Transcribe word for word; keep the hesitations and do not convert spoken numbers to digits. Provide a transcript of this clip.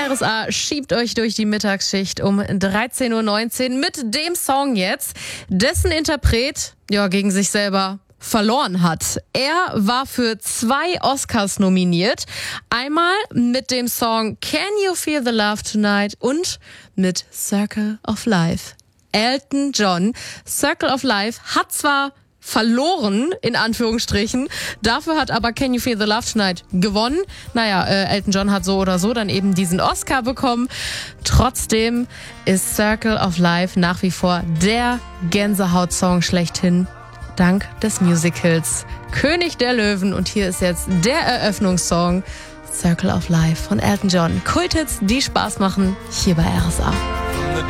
R S A schiebt euch durch die Mittagsschicht um dreizehn Uhr neunzehn mit dem Song jetzt, dessen Interpret ja gegen sich selber verloren hat. Er war für zwei Oscars nominiert. Einmal mit dem Song Can You Feel the Love Tonight und mit Circle of Life. Elton John. Circle of Life hat zwar verloren, in Anführungsstrichen. Dafür hat aber Can You Feel the Love Tonight gewonnen. Naja, äh, Elton John hat so oder so dann eben diesen Oscar bekommen. Trotzdem ist Circle of Life nach wie vor der Gänsehaut-Song schlechthin, dank des Musicals König der Löwen. Und hier ist jetzt der Eröffnungssong Circle of Life von Elton John. Kulthits, die Spaß machen, hier bei R S A.